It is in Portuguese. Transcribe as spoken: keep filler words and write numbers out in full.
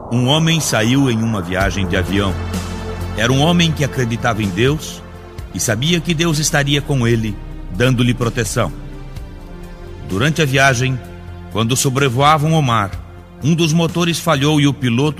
Um homem saiu em uma viagem de avião. Era um homem que acreditava em Deus e sabia que Deus estaria com ele, dando-lhe proteção. Durante a viagem, quando sobrevoavam o mar, um dos motores falhou e o piloto